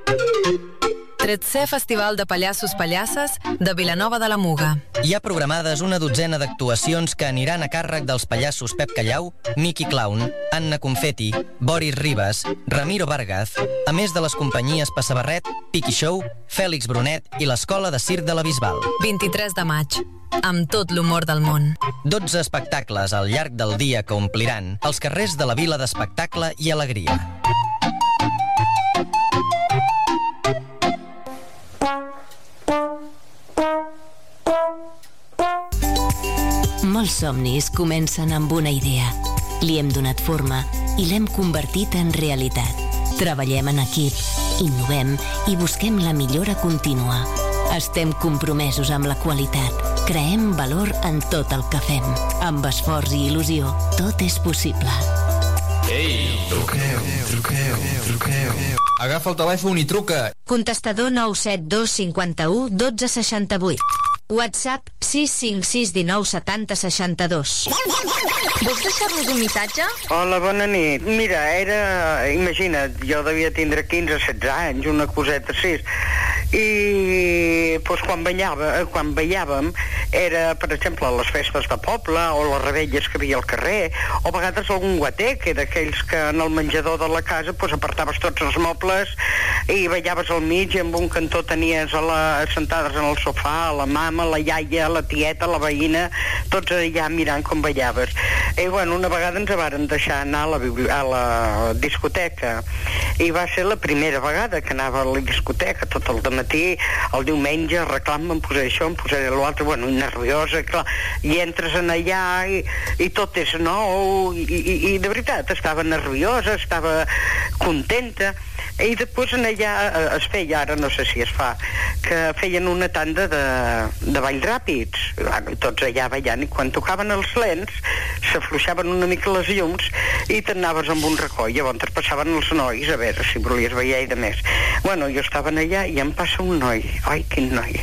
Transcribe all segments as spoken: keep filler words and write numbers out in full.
tretzè Festival de Pallassos Pallasses de Vilanova de la Muga. Hi ha programades una dotzena d'actuacions que aniran a càrrec dels pallassos Pep Callau, Miqui Clown, Anna Confetti, Boris Ribas, Ramiro Vargaz, a més de les companyies Passabarret, Piqui Show, Fèlix Brunet i l'Escola de Circ de la Bisbal. vint-i-tres de maig, amb tot l'humor del món. dotze espectacles al llarg del dia que ompliran els carrers de la vila d'espectacle i alegria. Molts somnis comencen amb una idea. Li hem donat forma i l'hem convertit en realitat. Treballem en equip, innovem i busquem la millora contínua. Estem compromesos amb la qualitat. Creem valor en tot el que fem. Amb esforç i il·lusió, tot és possible. Ei, truqueu, truqueu, truqueu. Agafa el telèfon i truca. Contestador nou set dos cinquanta-u dotze seixanta-vuit. WhatsApp sis cinc sis un nou setanta seixanta-dos. Vols deixar-nos un missatge? Hola, bona nit. Mira, era... Imagina't, jo devia tindre quinze setze anys, una coseta així. I doncs, quan, ballava, quan ballàvem era, per exemple, a les festes de poble o les rebelles que hi havia al carrer, o a vegades algun guater, que era aquells que en el menjador de la casa doncs, apartaves tots els mobles i ballaves al mig i en un cantó tenies a la, sentades en el sofà, la mama, la iaia, la tieta, la veïna, tots allà mirant com ballaves. I bueno, una vegada ens varen deixar anar a la, a la discoteca i va ser la primera vegada que anava a la discoteca tot el dematí, el diumenge reclam, em posaré això, em posaré l'altre, bueno, nerviosa, clar, i entres en allà i, i tot és nou i, i, i de veritat estava nerviosa, estava contenta. I després en allà es feia, ara no sé si es fa, que feien una tanda de, de ball ràpids, bueno, i tots allà ballant, i quan tocaven els lents s'afluixaven una mica les llums i t'anaves amb un racó, llavors passaven els nois a veure si volies ballar i de més. Bueno, jo estava allà i em passa un noi, ai, quin noi.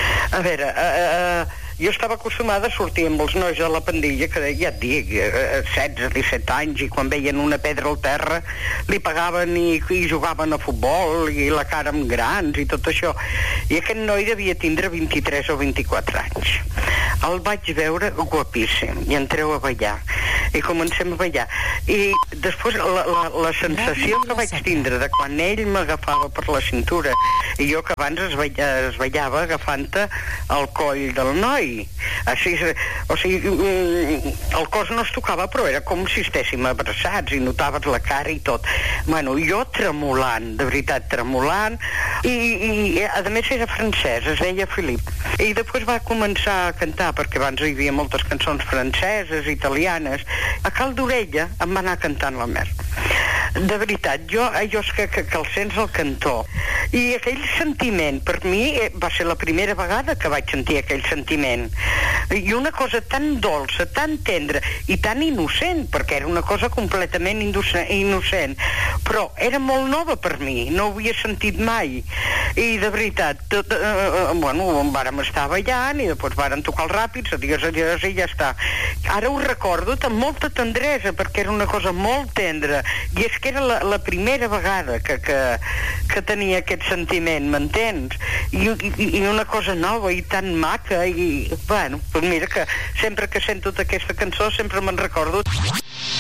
A veure, eh, eh, jo estava acostumada a sortir amb els nois de la pandilla, que ja et dic, setze, disset anys, i quan veien una pedra al terra li pagaven i, i jugaven a futbol i la cara amb grans i tot això. I aquest noi devia tindre vint-i-tres o vint-i-quatre anys. El vaig veure guapíssim i entreu a ballar i comencem a ballar i després la, la, la sensació que vaig tindre de quan ell m'agafava per la cintura i jo que abans es, balla, es ballava agafant-te el coll del noi. Així, o sigui, el cos no es tocava, però era com si estéssim abraçats i notaves la cara i tot. Bueno, jo tremolant, de veritat, tremolant, i, i a més era francès, es deia Philippe. I després va començar a cantar, perquè abans hi havia moltes cançons franceses, italianes. A cal d'orella em va anar cantant la mer. De veritat, jo, allò és que, que, que el sents al cantó. I aquell sentiment, per mi, va ser la primera vegada que vaig sentir aquell sentiment. I una cosa tan dolça, tan tendra i tan innocent, perquè era una cosa completament innocent, però era molt nova per mi, no ho havia sentit mai. I de veritat, tot, eh, bueno, vàrem estar ballant i després vàrem tocar els ràpids, adiós, adiós, i ja està. Ara ho recordo amb molta tendresa, perquè era una cosa molt tendra, i és que era la, la primera vegada que, que, que tenia aquest sentiment, m'entens? I, i, i una cosa nova i tan maca, i bueno, doncs mira que sempre que sento aquesta cançó sempre me'n recordo.